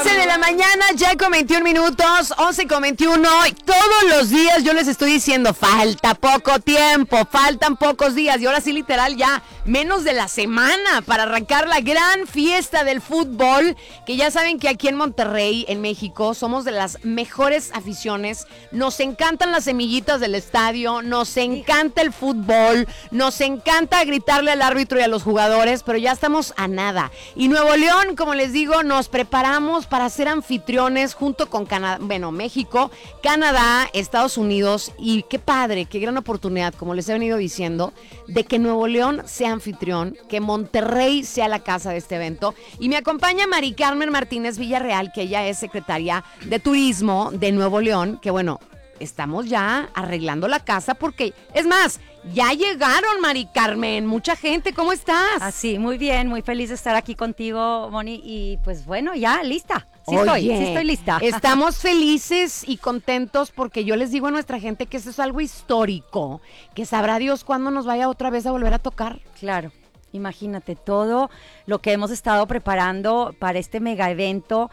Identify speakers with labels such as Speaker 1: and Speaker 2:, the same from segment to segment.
Speaker 1: 11 de la mañana, ya con 21 minutos, 11 con 21. Todos los días yo les estoy diciendo, falta poco tiempo, faltan pocos días. Y ahora sí, literal, ya menos de la semana para arrancar la gran fiesta del fútbol. Que ya saben que aquí en Monterrey, en México, somos de las mejores aficiones. Nos encantan las semillitas del estadio, nos encanta el fútbol, nos encanta gritarle al árbitro y a los jugadores, pero ya estamos a nada. Y Nuevo León, como les digo, nos preparamos para ser anfitriones junto con México, Canadá, Estados Unidos, y qué padre, qué gran oportunidad, como les he venido diciendo, de que Nuevo León sea anfitrión, que Monterrey sea la casa de este evento. Y me acompaña Mari Carmen Martínez Villarreal, que ella es secretaria de Turismo de Nuevo León, que bueno, estamos ya arreglando la casa porque, es más, ya llegaron, Mari Carmen, mucha gente, ¿cómo estás?
Speaker 2: Así, muy bien, muy feliz de estar aquí contigo, Moni, y pues bueno, ya lista. Sí estoy lista.
Speaker 1: Estamos felices y contentos porque yo les digo a nuestra gente que esto es algo histórico, que sabrá Dios cuándo nos vaya otra vez a volver a tocar.
Speaker 2: Claro. Imagínate todo lo que hemos estado preparando para este mega evento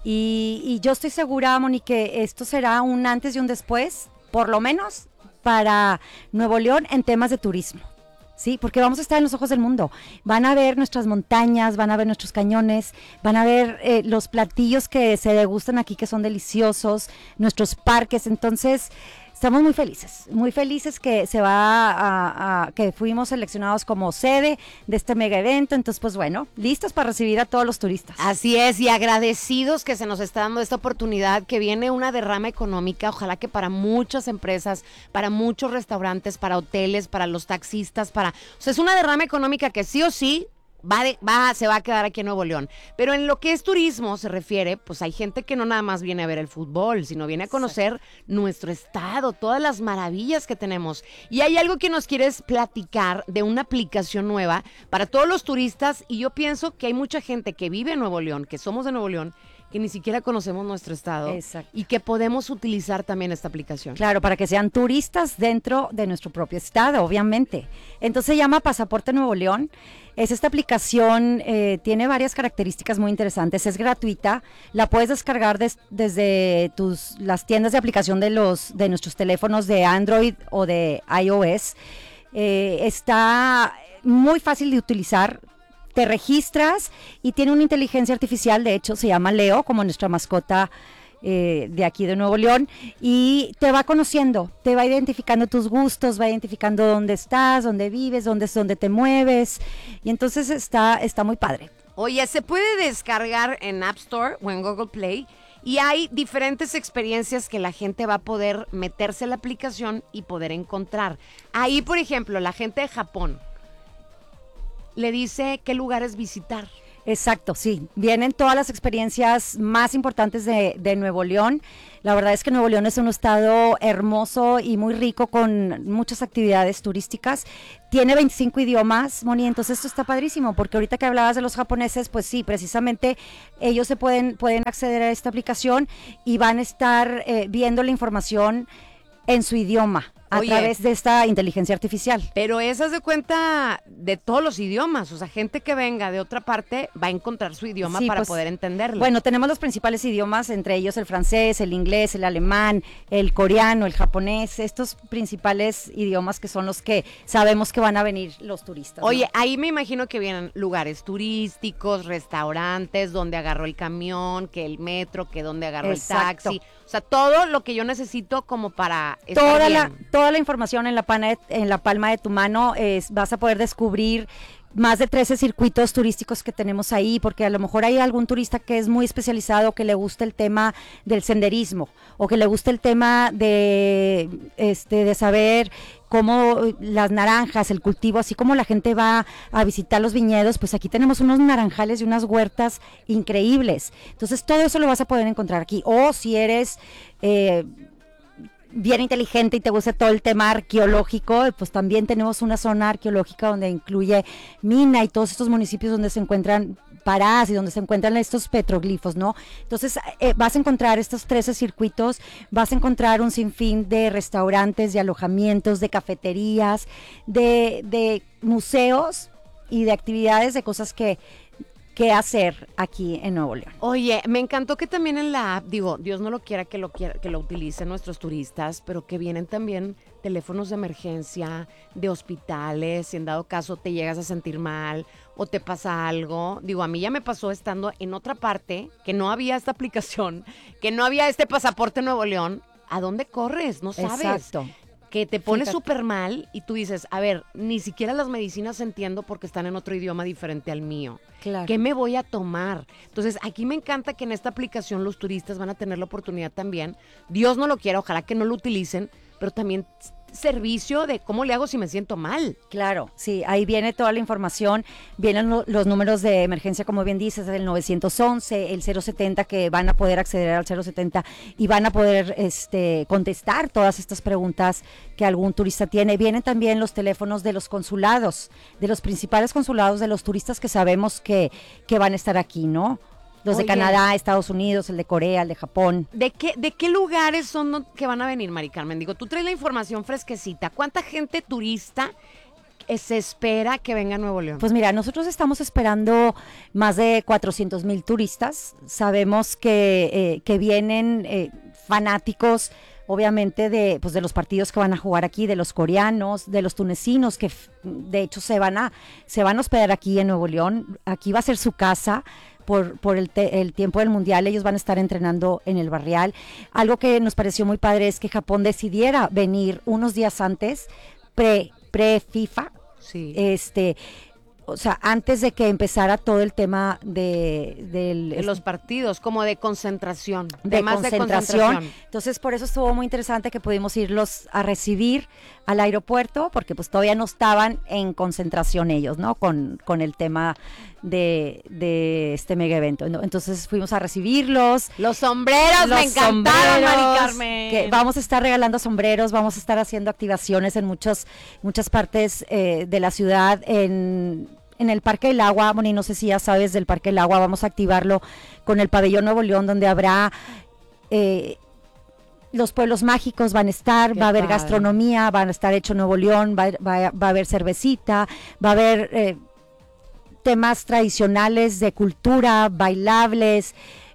Speaker 2: y yo estoy segura, Moni, que esto será un antes y un después, por lo menos para Nuevo León en temas de turismo, ¿sí? Porque vamos a estar en los ojos del mundo. Van a ver nuestras montañas, van a ver nuestros cañones, van a ver los platillos que se degustan aquí que son deliciosos, nuestros parques, entonces estamos muy felices que se va que fuimos seleccionados como sede de este mega evento, entonces pues bueno, listos para recibir a todos los turistas.
Speaker 1: Así es, y agradecidos que se nos está dando esta oportunidad, que viene una derrama económica, ojalá que para muchas empresas, para muchos restaurantes, para hoteles, para los taxistas, o sea, es una derrama económica que sí o sí se va a quedar aquí en Nuevo León. Pero en lo que es turismo se refiere, pues hay gente que no nada más viene a ver el fútbol, sino viene a conocer nuestro estado, todas las maravillas que tenemos. Y hay algo que nos quieres platicar de una aplicación nueva para todos los turistas, y yo pienso que hay mucha gente que vive en Nuevo León, que somos de Nuevo León, que ni siquiera conocemos nuestro estado.
Speaker 2: Exacto.
Speaker 1: Y que podemos utilizar también esta aplicación.
Speaker 2: Claro, para que sean turistas dentro de nuestro propio estado, obviamente. Entonces se llama Pasaporte Nuevo León. Esta aplicación tiene varias características muy interesantes, es gratuita, la puedes descargar desde las tiendas de aplicación de nuestros teléfonos de Android o de iOS. Está muy fácil de utilizar. Te registras y tiene una inteligencia artificial, de hecho se llama Leo, como nuestra mascota de aquí de Nuevo León, y te va conociendo, te va identificando tus gustos, va identificando dónde estás, dónde vives, dónde te mueves, y entonces está muy padre.
Speaker 1: Oye, se puede descargar en App Store o en Google Play, y hay diferentes experiencias que la gente va a poder meterse en la aplicación y poder encontrar. Ahí, por ejemplo, la gente de Japón le dice qué lugares visitar.
Speaker 2: Exacto, sí. Vienen todas las experiencias más importantes de Nuevo León. La verdad es que Nuevo León es un estado hermoso y muy rico con muchas actividades turísticas. Tiene 25 idiomas, Moni, entonces esto está padrísimo, porque ahorita que hablabas de los japoneses, pues sí, precisamente ellos pueden acceder a esta aplicación y van a estar viendo la información en su idioma. A través de esta inteligencia artificial.
Speaker 1: Pero esas de cuenta de todos los idiomas, o sea, gente que venga de otra parte va a encontrar su idioma para poder entenderlo.
Speaker 2: Bueno, tenemos los principales idiomas, entre ellos el francés, el inglés, el alemán, el coreano, el japonés, estos principales idiomas que son los que sabemos que van a venir los turistas.
Speaker 1: Oye,
Speaker 2: ¿no?
Speaker 1: Ahí me imagino que vienen lugares turísticos, restaurantes, donde agarró el camión, que el metro, que donde agarró el taxi. O sea, todo lo que yo necesito como para estar bien.
Speaker 2: Toda la información en la palma de tu mano, vas a poder descubrir más de 13 circuitos turísticos que tenemos ahí, porque a lo mejor hay algún turista que es muy especializado, que le gusta el tema del senderismo, o que le gusta el tema de saber cómo las naranjas, el cultivo, así como la gente va a visitar los viñedos, pues aquí tenemos unos naranjales y unas huertas increíbles. Entonces todo eso lo vas a poder encontrar aquí. O si eres bien inteligente y te gusta todo el tema arqueológico, pues también tenemos una zona arqueológica donde incluye Mina y todos estos municipios donde se encuentran Parás y donde se encuentran estos petroglifos, ¿no? Entonces vas a encontrar estos 13 circuitos, vas a encontrar un sinfín de restaurantes, de alojamientos, de cafeterías, de museos y de actividades, de cosas que qué hacer aquí en Nuevo León.
Speaker 1: Oye, me encantó que también en la app, digo, Dios no lo quiera que lo utilicen nuestros turistas, pero que vienen también teléfonos de emergencia, de hospitales, si en dado caso te llegas a sentir mal o te pasa algo. Digo, a mí ya me pasó estando en otra parte, que no había esta aplicación, que no había este pasaporte Nuevo León. ¿A dónde corres? No sabes.
Speaker 2: Exacto.
Speaker 1: Que te pones
Speaker 2: Fíjate.
Speaker 1: súper mal y tú dices, a ver, ni siquiera las medicinas entiendo porque están en otro idioma diferente al mío.
Speaker 2: Claro.
Speaker 1: ¿Qué me voy a tomar? Entonces, aquí me encanta que en esta aplicación los turistas van a tener la oportunidad también. Dios no lo quiera, ojalá que no lo utilicen, pero también servicio de cómo le hago si me siento mal.
Speaker 2: Claro, sí, ahí viene toda la información, vienen los números de emergencia, como bien dices, el 911, el 070, que van a poder acceder al 070 y van a poder contestar todas estas preguntas que algún turista tiene. Vienen también los teléfonos de los consulados, de los principales consulados de los turistas que sabemos que van a estar aquí, ¿no? Los de
Speaker 1: Oye.
Speaker 2: Canadá, Estados Unidos, el de Corea, el de Japón.
Speaker 1: ¿De qué lugares son que van a venir, Mari Carmen? Digo, tú traes la información fresquecita. ¿Cuánta gente turista se espera que venga a Nuevo León?
Speaker 2: Pues mira, nosotros estamos esperando más de 400,000 turistas. Sabemos que vienen fanáticos, obviamente, de los partidos que van a jugar aquí, de los coreanos, de los tunecinos, que de hecho se van a hospedar aquí en Nuevo León. Aquí va a ser su casa. Por el tiempo del Mundial, ellos van a estar entrenando en el Barrial. Algo que nos pareció muy padre es que Japón decidiera venir unos días antes, pre-FIFA,
Speaker 1: Sí.
Speaker 2: o sea, antes de que empezara todo el tema
Speaker 1: De los partidos, como de concentración.
Speaker 2: de
Speaker 1: Temas
Speaker 2: concentración. Entonces, por eso estuvo muy interesante que pudimos irlos a recibir al aeropuerto, porque pues todavía no estaban en concentración ellos, ¿no? Con el tema de este mega evento. Entonces fuimos a recibirlos.
Speaker 1: Los sombreros, me encantaron, Mari
Speaker 2: sombreros,
Speaker 1: Carmen.
Speaker 2: que vamos a estar regalando sombreros, vamos a estar haciendo activaciones en muchas partes de la ciudad, en el Parque del Agua. Moni, no sé si ya sabes del Parque del Agua, vamos a activarlo con el Pabellón Nuevo León, donde habrá los pueblos mágicos van a estar,
Speaker 1: Qué
Speaker 2: va a haber
Speaker 1: padre.
Speaker 2: gastronomía, van a estar hecho Nuevo León, va a haber cervecita, va a haber temas tradicionales de cultura, bailables,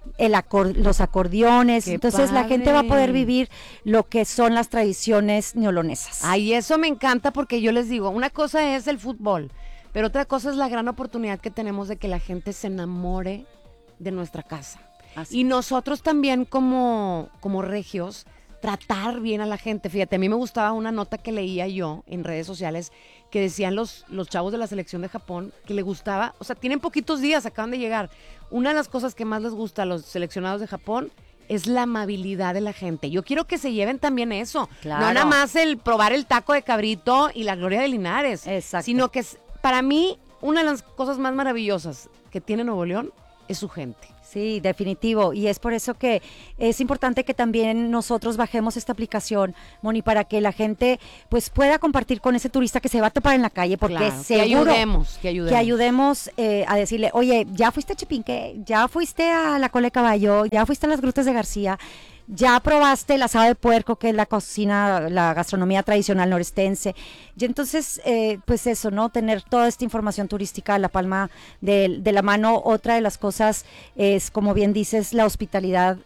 Speaker 2: los acordeones.
Speaker 1: Qué
Speaker 2: Entonces la gente va a poder
Speaker 1: padre.
Speaker 2: vivir lo que son las tradiciones neolonesas.
Speaker 1: Ay, eso me encanta porque yo les digo, una cosa es el fútbol, pero otra cosa es la gran oportunidad que tenemos de que la gente se enamore de nuestra casa.
Speaker 2: Así
Speaker 1: Y nosotros también como regios, tratar bien a la gente. Fíjate, a mí me gustaba una nota que leía yo en redes sociales que decían los chavos de la selección de Japón que le gustaba, o sea, tienen poquitos días, acaban de llegar. Una de las cosas que más les gusta a los seleccionados de Japón es la amabilidad de la gente. Yo quiero que se lleven también eso.
Speaker 2: Claro.
Speaker 1: No nada más el probar el taco de cabrito y la gloria de Linares.
Speaker 2: Exacto.
Speaker 1: Sino que para mí, una de las cosas más maravillosas que tiene Nuevo León es su gente.
Speaker 2: Sí, definitivo. Y es por eso que es importante que también nosotros bajemos esta aplicación, Moni, para que la gente pues pueda compartir con ese turista que se va a topar en la calle, porque
Speaker 1: Claro,
Speaker 2: seguro
Speaker 1: que
Speaker 2: ayudemos a decirle, oye, ya fuiste a Chipinque, ya fuiste a la Cola de Caballo, ya fuiste a las Grutas de García, ya probaste el asado de puerco, que es la cocina, la gastronomía tradicional norestense. Y entonces, pues eso, ¿no? Tener toda esta información turística a la palma de la mano. Otra de las cosas es, como bien dices, la hospitalidad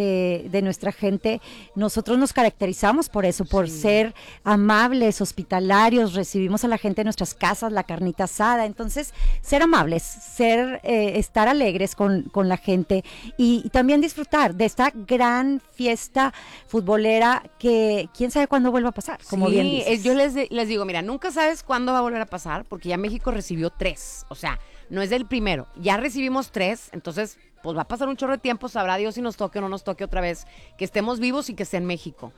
Speaker 2: de nuestra gente. Nosotros nos caracterizamos por eso, por
Speaker 1: Sí.
Speaker 2: ser amables, hospitalarios, recibimos a la gente en nuestras casas, la carnita asada. Entonces, ser amables, estar alegres con la gente y también disfrutar de esta gran fiesta futbolera que quién sabe cuándo vuelva a pasar, como bien dices.
Speaker 1: Yo les digo, mira, nunca sabes cuándo va a volver a pasar, porque ya México recibió 3, o sea, no es del primero, ya recibimos 3, entonces pues va a pasar un chorro de tiempo, sabrá Dios si nos toque o no nos toque otra vez, que estemos vivos y que sea en México.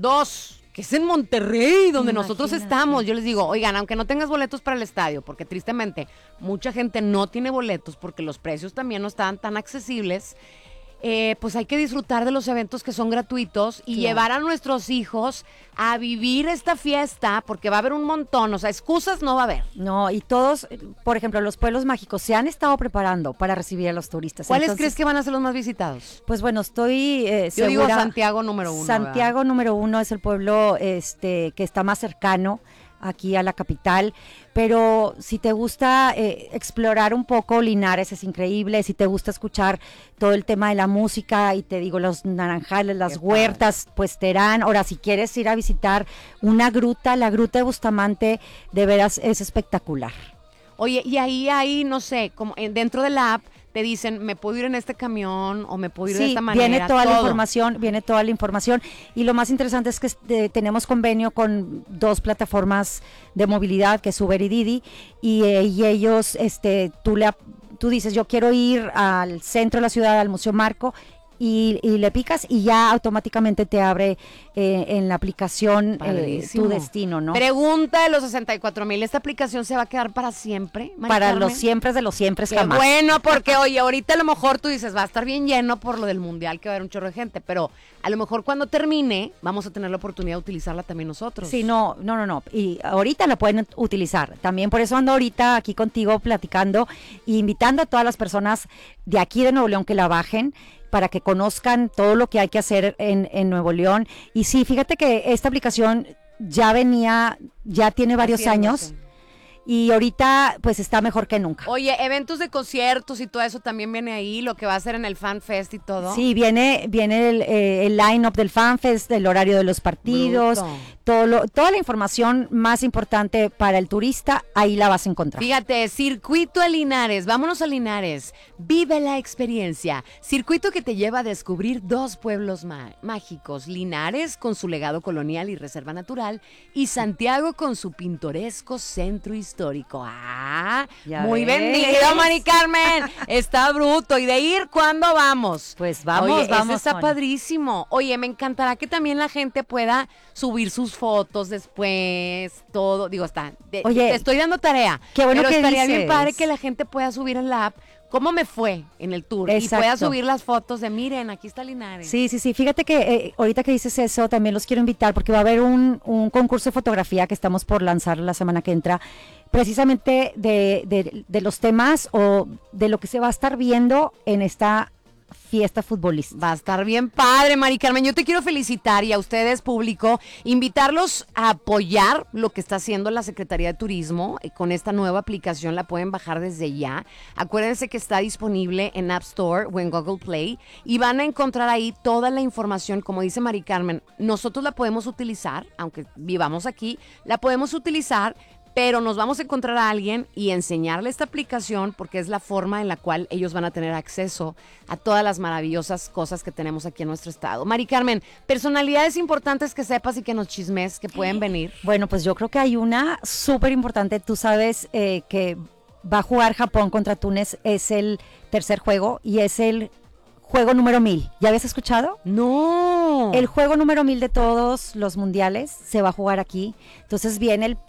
Speaker 1: 2, que es en Monterrey, donde nosotros
Speaker 2: Imagínate.
Speaker 1: estamos. Yo les digo, oigan, aunque no tengas boletos para el estadio, porque tristemente mucha gente no tiene boletos porque los precios también no estaban tan accesibles, pues hay que disfrutar de los eventos que son gratuitos y
Speaker 2: Claro.
Speaker 1: llevar a nuestros hijos a vivir esta fiesta, porque va a haber un montón, o sea, excusas no va a haber.
Speaker 2: No, y todos, por ejemplo, los pueblos mágicos se han estado preparando para recibir a los turistas.
Speaker 1: ¿Cuáles
Speaker 2: Entonces,
Speaker 1: crees que van a ser los más visitados?
Speaker 2: Pues bueno, estoy
Speaker 1: Yo digo
Speaker 2: segura.
Speaker 1: Santiago número 1.
Speaker 2: Santiago número 1 es el pueblo que está más cercano aquí a la capital, pero si te gusta explorar un poco Linares es increíble, si te gusta escuchar todo el tema de la música y te digo los naranjales, las huertas, pues Terán. Ahora si quieres ir a visitar una gruta, la gruta de Bustamante de veras es espectacular.
Speaker 1: Oye, y ahí, no sé, como dentro de la app te dicen, me puedo ir en este camión o me puedo ir de esta manera.
Speaker 2: Viene toda la información y lo más interesante es que tenemos convenio con 2 plataformas de movilidad, que es Uber y Didi, y ellos, tú dices, yo quiero ir al centro de la ciudad, al Museo Marco, y le picas y ya automáticamente te abre en la aplicación tu destino, ¿no?
Speaker 1: Pregunta de los 64,000, ¿esta aplicación se va a quedar para siempre, Mari
Speaker 2: Para
Speaker 1: Carmen?
Speaker 2: los siempre de los siempre jamás.
Speaker 1: Bueno, porque oye, ahorita a lo mejor tú dices, va a estar bien lleno por lo del mundial, que va a haber un chorro de gente, pero a lo mejor cuando termine vamos a tener la oportunidad de utilizarla también nosotros.
Speaker 2: Sí, no, y ahorita la pueden utilizar, también por eso ando ahorita aquí contigo platicando e invitando a todas las personas de aquí de Nuevo León que la bajen, para que conozcan todo lo que hay que hacer en Nuevo León. Y sí, fíjate que esta aplicación ya tiene varios años y ahorita pues está mejor que nunca.
Speaker 1: Oye, eventos de conciertos y todo eso también viene ahí, lo que va a hacer en el Fan Fest y todo.
Speaker 2: Sí, viene el line-up del Fan Fest, el horario de los partidos, toda la información más importante para el turista, ahí la vas a encontrar.
Speaker 1: Fíjate, Circuito a Linares, vámonos a Linares, vive la experiencia. Circuito que te lleva a descubrir 2 pueblos mágicos, Linares con su legado colonial y reserva natural, y Santiago con su pintoresco centro histórico. Muy vendido, Mari Carmen. Está bruto. ¿Y de ir cuándo vamos?
Speaker 2: Pues vamos.
Speaker 1: Ese está padrísimo. Oye, me encantará que también la gente pueda subir sus fotos después, todo. Digo, Oye, te estoy dando tarea.
Speaker 2: Qué bueno
Speaker 1: pero
Speaker 2: que
Speaker 1: estaría
Speaker 2: dices.
Speaker 1: bien padre que la gente pueda subir en la app cómo me fue en el tour.
Speaker 2: Exacto.
Speaker 1: Y pueda subir las fotos de, miren, aquí está Linares.
Speaker 2: Sí. Fíjate que ahorita que dices eso, también los quiero invitar porque va a haber un concurso de fotografía que estamos por lanzar la semana que entra, precisamente de los temas o de lo que se va a estar viendo en esta fiesta futbolística.
Speaker 1: Va a estar bien padre, Mari Carmen. Yo te quiero felicitar y a ustedes, público, invitarlos a apoyar lo que está haciendo la Secretaría de Turismo. Con esta nueva aplicación la pueden bajar desde ya. Acuérdense que está disponible en App Store o en Google Play y van a encontrar ahí toda la información. Como dice Mari Carmen, nosotros la podemos utilizar, aunque vivamos aquí, la podemos utilizar, pero nos vamos a encontrar a alguien y enseñarle esta aplicación porque es la forma en la cual ellos van a tener acceso a todas las maravillosas cosas que tenemos aquí en nuestro estado. Mari Carmen, personalidades importantes que sepas y que nos chismes, que pueden venir.
Speaker 2: Bueno, pues yo creo que hay una súper importante. Tú sabes que va a jugar Japón contra Túnez, es el tercer juego y es el juego número 1000. ¿Ya habías escuchado?
Speaker 1: No.
Speaker 2: El juego número 1000 de todos los mundiales se va a jugar aquí. Entonces viene el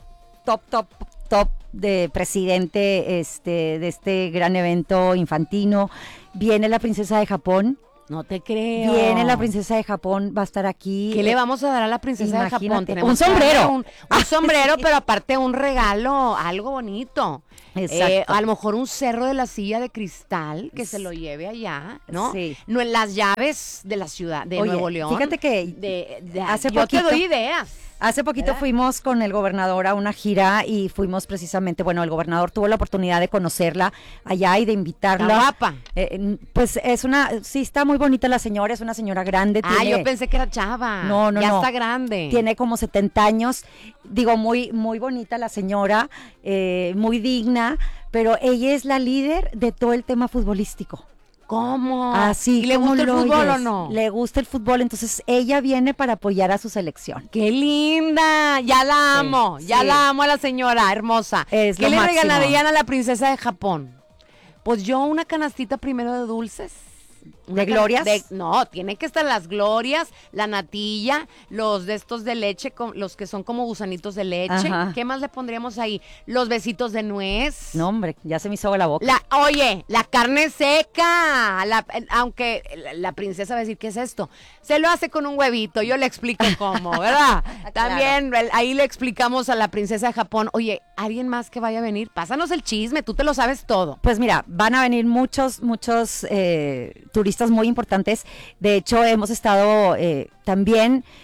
Speaker 2: top de presidente de este gran evento infantino. Viene la princesa de Japón.
Speaker 1: No te creo.
Speaker 2: Viene la princesa de Japón, va a estar aquí.
Speaker 1: ¿Qué le vamos a dar a la princesa de Japón?
Speaker 2: Un sombrero.
Speaker 1: Un sombrero, pero aparte un regalo, algo bonito.
Speaker 2: Exacto.
Speaker 1: A lo mejor un cerro de la silla de cristal que se lo lleve allá, ¿no?
Speaker 2: Sí.
Speaker 1: No, en las llaves de la ciudad de Nuevo León.
Speaker 2: Fíjate que hace
Speaker 1: yo
Speaker 2: poquito,
Speaker 1: te doy ideas.
Speaker 2: Hace poquito fuimos con el gobernador a una gira y fuimos precisamente, bueno, el gobernador tuvo la oportunidad de conocerla allá y de invitarla.
Speaker 1: Está guapa.
Speaker 2: Pues sí está muy bonita la señora, es una señora grande.
Speaker 1: Yo pensé que era chava.
Speaker 2: No.
Speaker 1: Ya está grande.
Speaker 2: Tiene como 70 años, digo, muy, muy bonita la señora, muy digna, pero ella es la líder de todo el tema futbolístico.
Speaker 1: ¿Cómo?
Speaker 2: Así.
Speaker 1: ¿Y le gusta el fútbol o no?
Speaker 2: Le gusta el fútbol, entonces ella viene para apoyar a su selección.
Speaker 1: ¡Qué linda! Ya la amo, la amo a la señora, hermosa.
Speaker 2: Es
Speaker 1: ¿Qué
Speaker 2: lo
Speaker 1: le
Speaker 2: máximo.
Speaker 1: regalarían a la princesa de Japón? Pues yo una canastita primero de dulces.
Speaker 2: ¿De glorias?
Speaker 1: No, tiene que estar las glorias, la natilla, los de estos de leche, los que son como gusanitos de leche.
Speaker 2: Ajá.
Speaker 1: ¿Qué más le pondríamos ahí? Los besitos de nuez.
Speaker 2: No, hombre, ya se me hizo agua la boca.
Speaker 1: Oye, la carne seca, aunque la princesa va a decir, ¿qué es esto? Se lo hace con un huevito, yo le explico cómo, ¿verdad? También ahí le explicamos a la princesa de Japón, oye, ¿alguien más que vaya a venir? Pásanos el chisme, tú te lo sabes todo.
Speaker 2: Pues mira, van a venir muchos turistas muy importantes. De hecho, hemos estado también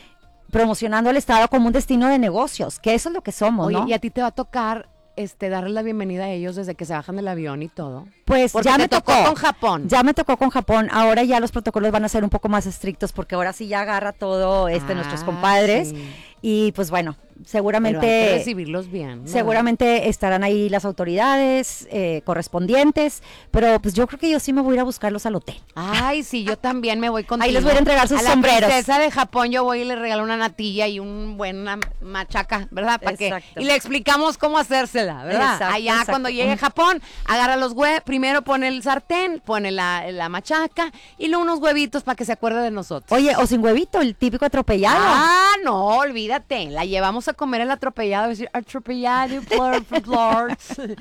Speaker 2: promocionando el estado como un destino de negocios, que eso es lo que somos,
Speaker 1: Oye,
Speaker 2: ¿no?
Speaker 1: y a ti te va a tocar darles la bienvenida a ellos desde que se bajan del avión y todo.
Speaker 2: Pues
Speaker 1: Porque
Speaker 2: ya
Speaker 1: te
Speaker 2: me
Speaker 1: tocó
Speaker 2: tocó
Speaker 1: con Japón.
Speaker 2: Ya me tocó con Japón. Ahora ya los protocolos van a ser un poco más estrictos porque ahora sí ya agarra todo nuestros compadres.
Speaker 1: Sí.
Speaker 2: Y pues bueno,
Speaker 1: Pero hay que
Speaker 2: seguramente
Speaker 1: recibirlos bien, ¿no?
Speaker 2: seguramente estarán ahí las autoridades correspondientes, pero pues yo creo que yo sí me voy a ir a buscarlos al hotel.
Speaker 1: Ay, sí, yo también me voy contigo.
Speaker 2: Ahí les voy a entregar sus sombreros.
Speaker 1: A la princesa de Japón yo voy y le regalo una natilla y un buena machaca, ¿verdad?
Speaker 2: Exacto.
Speaker 1: Y le explicamos cómo hacérsela, ¿verdad?
Speaker 2: Exacto,
Speaker 1: Allá
Speaker 2: exacto.
Speaker 1: cuando llegue a Japón, agarra los huevos, primero pone el sartén, pone la machaca y luego unos huevitos para que se acuerde de nosotros.
Speaker 2: Oye, o sin huevito, el típico atropellado.
Speaker 1: Ah, no, olvídate. La llevamos a comer el atropellado. Decir, atropellado, por.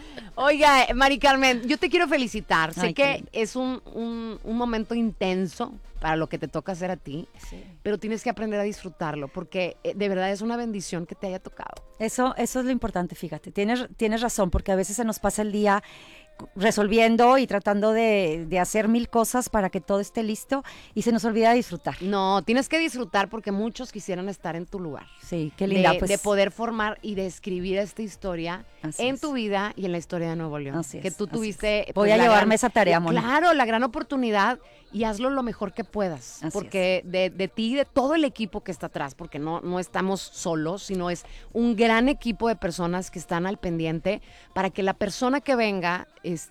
Speaker 1: Oiga, Mari Carmen, yo te quiero felicitar. Sé
Speaker 2: Ay,
Speaker 1: que
Speaker 2: qué lindo.
Speaker 1: es un momento intenso para lo que te toca hacer a ti,
Speaker 2: Sí.
Speaker 1: pero tienes que aprender a disfrutarlo porque de verdad es una bendición que te haya tocado.
Speaker 2: Eso es lo importante, fíjate. Tienes razón, porque a veces se nos pasa el día resolviendo y tratando de hacer mil cosas para que todo esté listo y se nos olvida disfrutar.
Speaker 1: No, tienes que disfrutar porque muchos quisieran estar en tu lugar.
Speaker 2: Sí, qué linda.
Speaker 1: De,
Speaker 2: Pues,
Speaker 1: de poder formar y de escribir esta historia
Speaker 2: Así
Speaker 1: en
Speaker 2: es.
Speaker 1: tu vida y en la historia de Nuevo León.
Speaker 2: Así
Speaker 1: Que
Speaker 2: es,
Speaker 1: tú
Speaker 2: así
Speaker 1: tuviste.
Speaker 2: es. Voy a
Speaker 1: la
Speaker 2: llevarme esa tarea, Moni.
Speaker 1: Claro, la gran oportunidad y hazlo lo mejor que puedas.
Speaker 2: Así
Speaker 1: porque de ti y de todo el equipo que está atrás, porque no estamos solos, sino es un gran equipo de personas que están al pendiente para que la persona que venga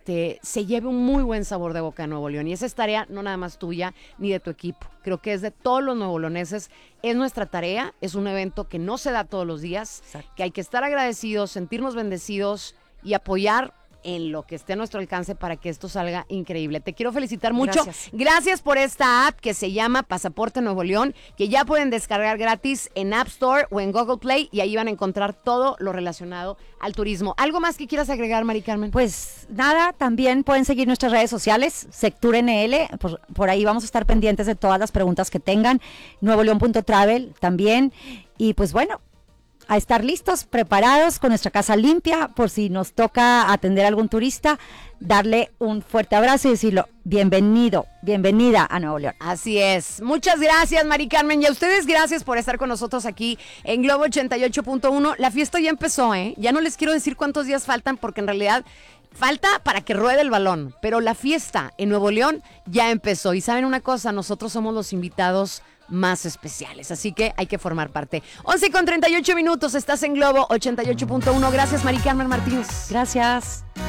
Speaker 1: se lleve un muy buen sabor de boca de Nuevo León. Y esa es tarea no nada más tuya ni de tu equipo. Creo que es de todos los nuevoleoneses. Es nuestra tarea. Es un evento que no se da todos los días.
Speaker 2: Exacto.
Speaker 1: Que hay que estar agradecidos, sentirnos bendecidos y apoyar en lo que esté a nuestro alcance para que esto salga increíble. Te quiero felicitar mucho.
Speaker 2: Gracias.
Speaker 1: Gracias por esta app que se llama Pasaporte Nuevo León, que ya pueden descargar gratis en App Store o en Google Play y ahí van a encontrar todo lo relacionado al turismo. ¿Algo más que quieras agregar, Mari Carmen?
Speaker 2: Pues nada, también pueden seguir nuestras redes sociales, Sectur NL, por ahí vamos a estar pendientes de todas las preguntas que tengan, nuevoleón.travel también, y pues bueno, a estar listos, preparados, con nuestra casa limpia, por si nos toca atender a algún turista, darle un fuerte abrazo y decirlo, bienvenido, bienvenida a Nuevo León.
Speaker 1: Así es. Muchas gracias, Mari Carmen. Y a ustedes gracias por estar con nosotros aquí en Globo 88.1. La fiesta ya empezó, ¿eh? Ya no les quiero decir cuántos días faltan porque en realidad falta para que ruede el balón. Pero la fiesta en Nuevo León ya empezó. Y saben una cosa, nosotros somos los invitados más especiales, así que hay que formar parte. 11:38 minutos, estás en Globo 88.1. Gracias, Mari Carmen Martínez.
Speaker 2: Gracias.